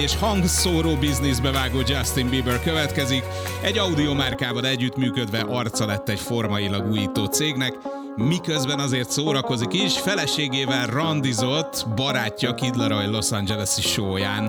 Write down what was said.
és hangszóró bizniszbe vágó Justin Bieber következik. Egy audiomárkával együttműködve arca lett egy formailag újító cégnek, miközben azért szórakozik is, feleségével randizott barátja Kid Laroi Los Angeles-i showyán.